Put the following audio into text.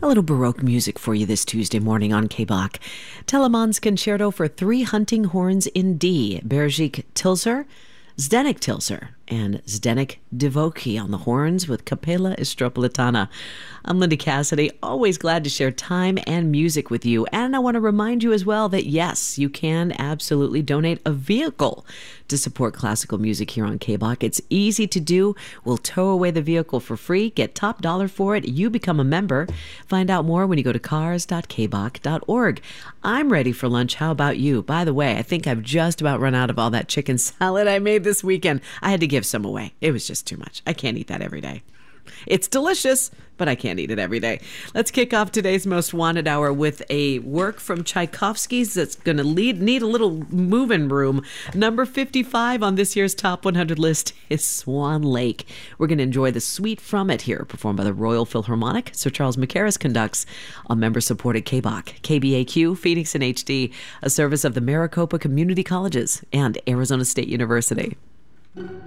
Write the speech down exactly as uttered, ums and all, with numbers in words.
little Baroque music for you this Tuesday morning on K B O C. Telemann's Concerto for Three Hunting Horns in D. Bergik Tilzer, Zdenek Tilzer, and Zdenek Divocky on the horns with Capella Istropolitana. I'm Linda Cassidy, always glad to share time and music with you. And I want to remind you as well that yes, you can absolutely donate a vehicle to support classical music here on K B O C. It's easy to do. We'll tow away the vehicle for free, get top dollar for it. You become a member. Find out more when you go to cars dot k b o c dot org. I'm ready for lunch. How about you? By the way, I think I've just about run out of all that chicken salad I made this weekend. I had to give some away. It was just too much. I can't eat that every day. It's delicious, but I can't eat it every day. Let's kick off today's Most Wanted Hour with a work from Tchaikovsky's that's going to lead need a little moving room. Number fifty-five on this year's Top one hundred list is Swan Lake. We're going to enjoy the suite from it here, performed by the Royal Philharmonic. Sir Charles Mackerras conducts on member-supported K B O C, K B A Q, Phoenix in H D, a service of the Maricopa Community Colleges and Arizona State University.